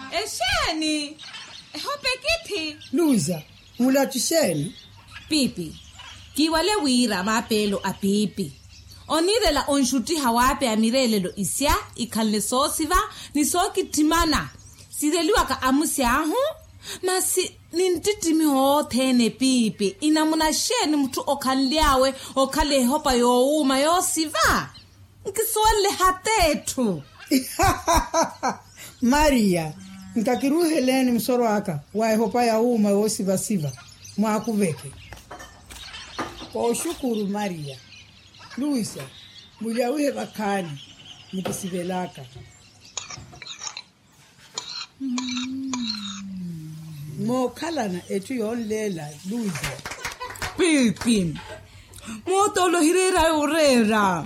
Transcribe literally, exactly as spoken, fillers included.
Esheni. Hope kithi. Luza, mulatisheni. Pipi. Kiwale wira mapelo a pipi. Onirela onshuti hawape amirelelo isya ikalne sosiva ni soki timana. Sireliwa ka amusi ahu. Masi nintitimi hothene pipi. Inamuna sheni mtu okanliawe okale hopa yo uma yo siva. Nkiswale hatetu. Maria, ntakiruheleni msoro waka. Wae hopa ya uma yo siva siva. Mwakuveke. Kwa ushukuru Maria. Luisa, mujawihe bakani. Mukisibelaka. Mm. Mokalana etu yonlela Luisa. Pipi. Motolo hirera urera.